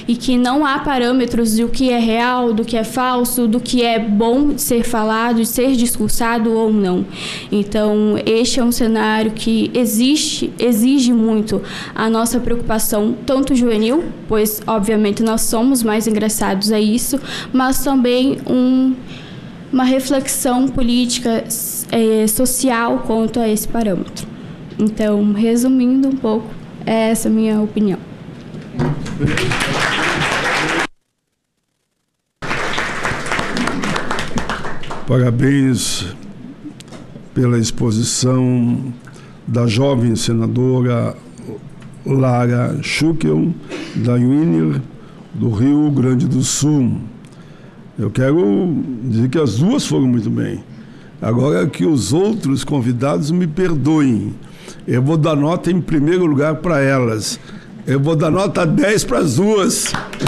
e que não há parâmetros do que é real, do que é falso, do que é bom de ser falado, de ser discursado ou não. Então, este é um cenário que exige muito a nossa preocupação, tanto juvenil, pois, obviamente, nós somos mais engraçados a isso, mas também uma reflexão política, social quanto a esse parâmetro. Então, resumindo um pouco, essa é a minha opinião. Parabéns pela exposição da jovem senadora Lara Schuckel, da UNIR, do Rio Grande do Sul. Eu quero dizer que as duas foram muito bem. Agora que os outros convidados me perdoem. Eu vou dar nota em primeiro lugar para elas. Eu vou dar nota 10 para as duas.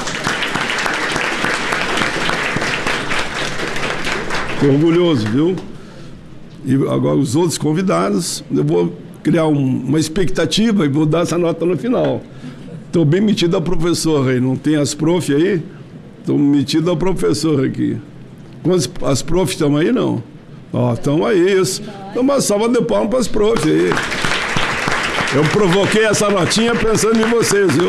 Estou orgulhoso, viu? E agora os outros convidados, eu vou criar uma expectativa e vou dar essa nota no final. Estou bem metido a professora aí, não tem as prof aí? Estou metido a professora aqui. As profs estão aí, não? Ó, estão aí, isso. Então, uma salva de palmas para as profs aí. Eu provoquei essa notinha pensando em vocês, viu?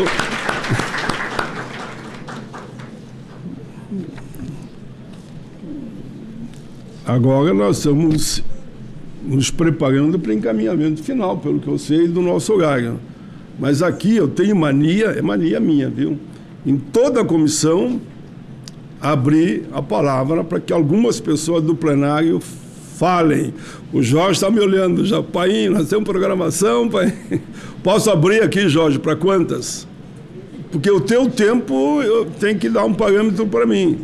Agora nós estamos nos preparando para o encaminhamento final, pelo que eu sei, do nosso horário. Mas aqui eu tenho mania, é mania minha, viu? Em toda a comissão, abrir a palavra para que algumas pessoas do plenário falem. O Jorge está me olhando já. Pai, nós temos programação, pai. Posso abrir aqui, Jorge, para quantas? Porque o teu tempo eu tenho que dar um parâmetro para mim.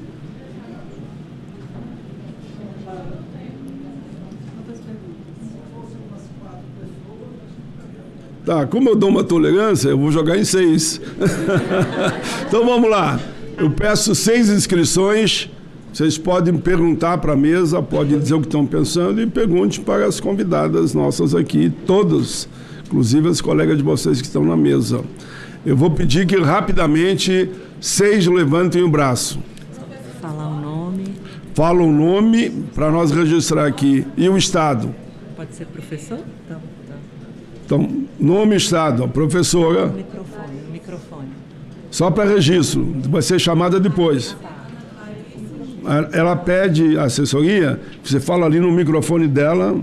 Tá, como eu dou uma tolerância, eu vou jogar em 6. Então vamos lá. Eu peço 6 inscrições. Vocês podem perguntar para a mesa, podem dizer o que estão pensando e pergunte para as convidadas nossas aqui, todas, inclusive as colegas de vocês que estão na mesa. Eu vou pedir que rapidamente 6 levantem o braço. Falar o nome. Fala o nome para nós registrar aqui. E o estado? Pode ser professor? Então, nome e estado. Professora. Microfone. Só para registro. Vai ser chamada depois. Ela pede assessoria, você fala ali no microfone dela.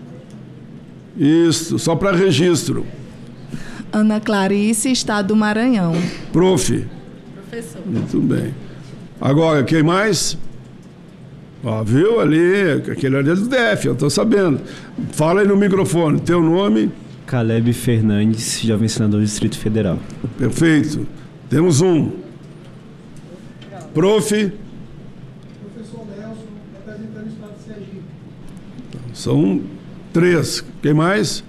Isso, só para registro. Ana Clarice, Estado do Maranhão. Prof. Professor. Muito bem. Agora, quem mais? Ó, viu ali, aquele ali é do DF, eu estou sabendo. Fala aí no microfone, teu nome? Caleb Fernandes, jovem senador do Distrito Federal. Perfeito. Temos um. Prof. São 3. Quem mais?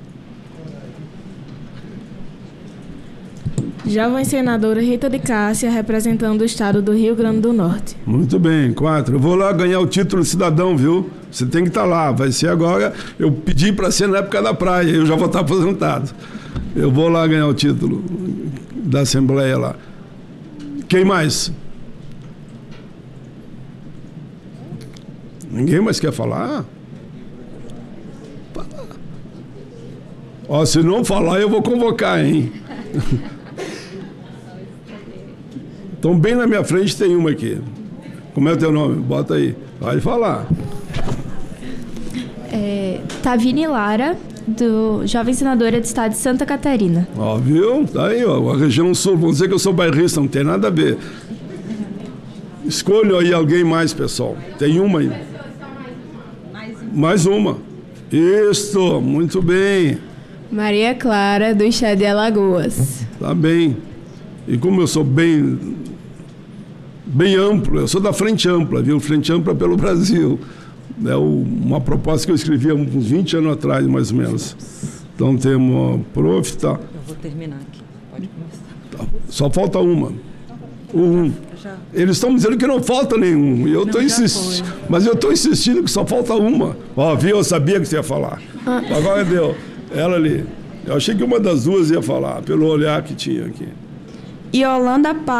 Jovem senadora Rita de Cássia, representando o estado do Rio Grande do Norte. Muito bem, 4. Eu vou lá ganhar o título de cidadão, viu? Você tem que estar lá. Vai ser agora. Eu pedi para ser na época da praia, eu já vou estar aposentado. Eu vou lá ganhar o título da Assembleia lá. Quem mais? Ninguém mais quer falar? Ó, se não falar, eu vou convocar, hein? Então, bem na minha frente tem uma aqui. Como é o teu nome? Bota aí. Vai falar. Tavine Lara, jovem senadora do estado de Santa Catarina. Ó, viu? Tá aí, ó. A região sul. Vamos dizer que eu sou bairrista, não tem nada a ver. Escolha aí alguém mais, pessoal. Tem uma aí. Mais uma. Isso, muito bem. Maria Clara, do estado de Alagoas. Tá bem. E como eu sou bem amplo, eu sou da Frente Ampla, viu? Frente Ampla pelo Brasil. É uma proposta que eu escrevi há uns 20 anos atrás, mais ou menos. Então temos prof, tá? Eu vou terminar aqui. Pode começar. Tá. Só falta uma. Eles estão dizendo que não falta nenhum. E eu estou insistindo. Mas eu estou insistindo que só falta uma. Ó, viu? Eu sabia que você ia falar. Agora deu. Ela ali. Eu achei que uma das duas ia falar, pelo olhar que tinha aqui. Yolanda